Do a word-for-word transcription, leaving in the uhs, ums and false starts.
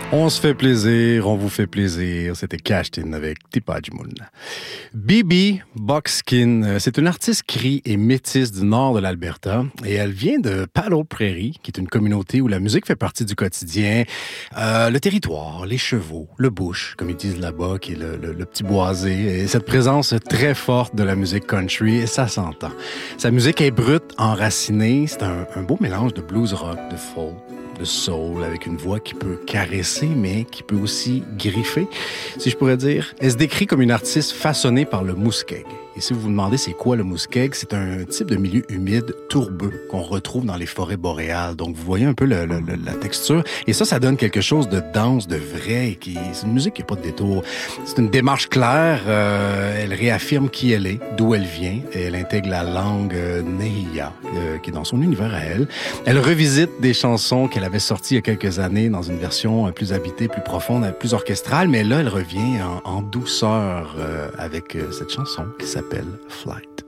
On se fait plaisir, on vous fait plaisir. C'était Cashed In avec Tipajimoun. Bibi Buckskin, c'est une artiste cri et métisse du nord de l'Alberta et elle vient de Paddle Prairie, qui est une communauté où la musique fait partie du quotidien. Euh, le territoire, les chevaux, le bush, comme ils disent là-bas, qui est le, le, le petit boisé, et cette présence très forte de la musique country, et ça s'entend. Sa musique est brute, enracinée, c'est un, un beau mélange de blues rock, de folk, de soul, avec une voix qui peut caresser, mais qui peut aussi griffer, si je pourrais dire. Elle se décrit comme une artiste façonnée par le muskeg. Et si vous vous demandez c'est quoi le muskeg, c'est un type de milieu humide tourbeux qu'on retrouve dans les forêts boréales. Donc vous voyez un peu le, le, la texture. Et ça, ça donne quelque chose de dense, de vrai. Qui, c'est une musique qui n'a pas de détour. C'est une démarche claire. Euh, elle réaffirme qui elle est, d'où elle vient. Et elle intègre la langue euh, Nehiya, euh, qui est dans son univers à elle. Elle revisite des chansons qu'elle avait sorties il y a quelques années dans une version plus habitée, plus profonde, plus orchestrale. Mais là, elle revient en, en douceur euh, avec euh, cette chanson qui s'appelle Flight.